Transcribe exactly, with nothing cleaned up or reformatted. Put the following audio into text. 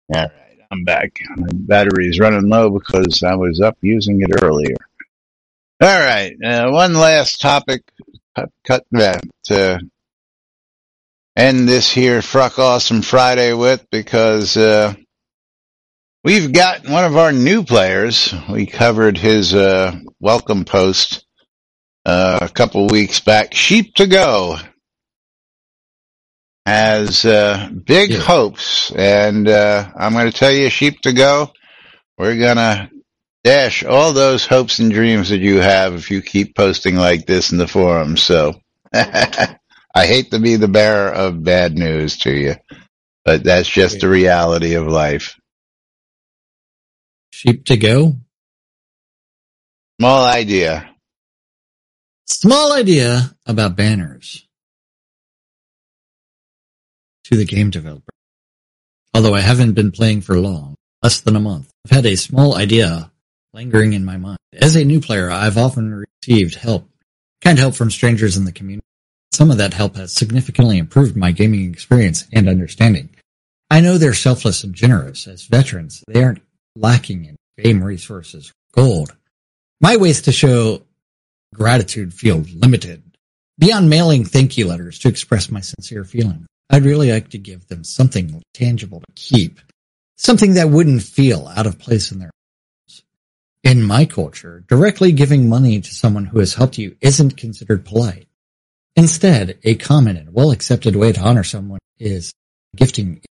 All right, I'm back. My battery's running low because I was up using it earlier. All right, uh, one last topic cut, cut that to end this here Fruck Awesome Friday with, because uh, we've got one of our new players. We covered his uh, welcome post uh, a couple weeks back. Sheep to Go has uh, big yeah. hopes, and uh, I'm going to tell you, Sheep to Go, we're going to dash all those hopes and dreams that you have if you keep posting like this in the forums. So I hate to be the bearer of bad news to you, but that's just the reality of life. Sheep to Go? Small idea. Small idea about banners to the game developer. Although I haven't been playing for long, less than a month, I've had a small idea lingering in my mind. As a new player, I've often received help, kind help from strangers in the community. Some of that help has significantly improved my gaming experience and understanding. I know they're selfless and generous. As veterans, they aren't lacking in game resources or gold. My ways to show gratitude feel limited. Beyond mailing thank you letters to express my sincere feelings, I'd really like to give them something tangible to keep, something that wouldn't feel out of place in their lives. In my culture, directly giving money to someone who has helped you isn't considered polite. Instead, a common and well-accepted way to honor someone is gifting